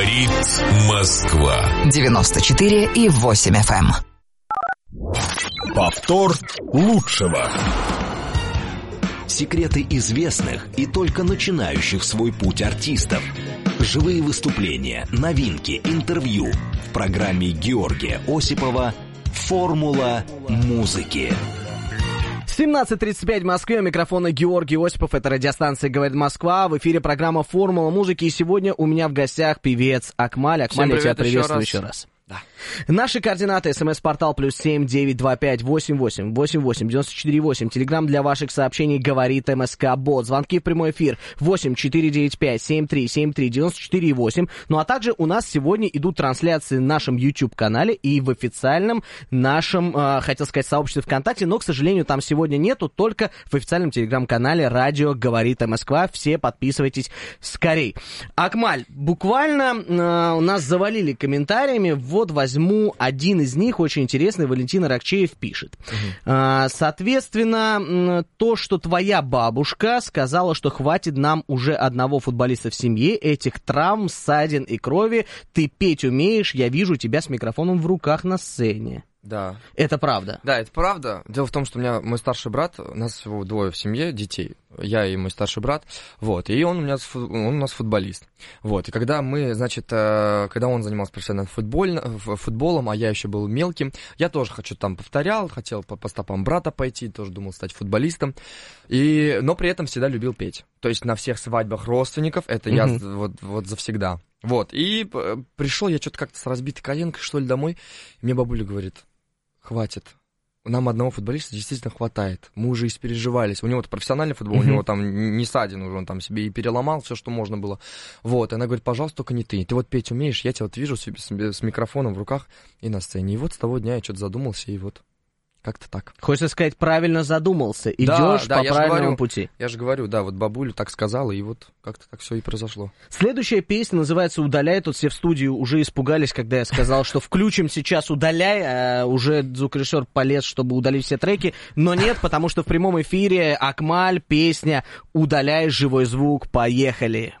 Говорит Москва. 94,8 FM. Повтор лучшего. Секреты известных и только начинающих свой путь артистов. Живые выступления, новинки, интервью. В программе Георгия Осипова «Формула музыки». 17:35 в Москве, у микрофона Георгий Осипов, это радиостанция «Говорит Москва», в эфире программа «Формула музыки», и сегодня у меня в гостях певец Акмаль. Акмаль, я тебя приветствую еще раз. Да. Наши координаты: СМС-портал +7 925 88 88 94 Телеграм для ваших сообщений «Говорит МСК-бот». Звонки в прямой эфир 8 495 73 73 94 8. Ну а также у нас сегодня идут трансляции в нашем YouTube-канале и в официальном нашем, хотел сказать, сообществе ВКонтакте, но, к сожалению, там сегодня нету, только в официальном Телеграм-канале «Радио Говорит Москва». Все подписывайтесь скорей. Акмаль, буквально у нас завалили комментариями. Вот возьму один из них, очень интересный. Валентин Аракчеев пишет. Соответственно, то, что твоя бабушка сказала, что хватит нам уже одного футболиста в семье, этих травм, ссадин и крови, ты петь умеешь, я вижу тебя с микрофоном в руках на сцене. Да. Это правда? Да, это правда. Дело в том, что у меня мой старший брат, у нас всего двое в семье, детей, я и мой старший брат, вот, и он у нас футболист, вот, и когда мы, значит, когда он занимался профессиональным футболом, а я еще был мелким, я тоже хотел по стопам брата пойти, тоже думал стать футболистом, но при этом всегда любил петь, то есть на всех свадьбах родственников, это я вот завсегда. Вот, и пришел я что-то как-то с разбитой коленкой, что ли, домой, и мне бабуля говорит: хватит, нам одного футболиста действительно хватает, мы уже испереживались, у него-то профессиональный футбол, у него там не ссадин уже, он там себе и переломал все, что можно было, вот, и она говорит: пожалуйста, только не ты вот петь умеешь, я тебя вот вижу с микрофоном в руках и на сцене, и вот с того дня я что-то задумался, и вот. Как-то так. Хочется сказать, правильно задумался. Идешь по правильному пути. Я же говорю, да, вот бабуля так сказала, и вот как-то так все и произошло. Следующая песня называется «Удаляй». Тут все в студии уже испугались, когда я сказал, что включим сейчас «Удаляй», а уже звукорежиссер полез, чтобы удалить все треки. Но нет, потому что в прямом эфире Акмаль, песня «Удаляй», живой звук. Поехали.